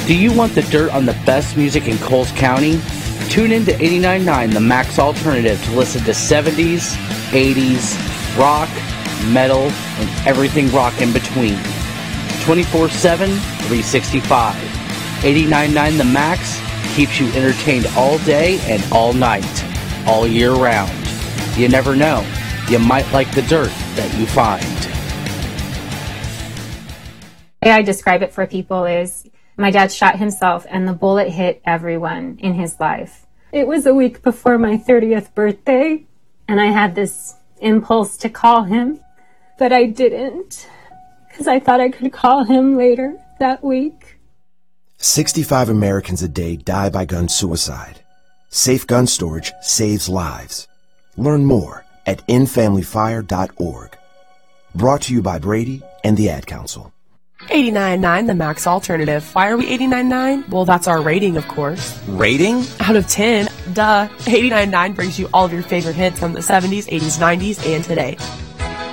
Do you want the dirt on the best music in Coles County? Tune in to 89.9 The Max Alternative to listen to 70s, 80s, rock, metal, and everything rock in between. 24/7, 365. 89.9 The Max keeps you entertained all day and all night, all year round. You never know. You might like the dirt that you find. The way I describe it for people is my dad shot himself and the bullet hit everyone in his life. It was a week before my 30th birthday, and I had this impulse to call him, but I didn't because I thought I could call him later that week. 65 Americans a day die by gun suicide. Safe gun storage saves lives. Learn more at endfamilyfire.org. Brought to you by Brady and the Ad Council. 89.9 The Max Alternative. Why are we 89.9? Well, that's our rating, of course. Rating? Out of 10. Duh. 89.9 brings you all of your favorite hits from the 70s, 80s, 90s, and today.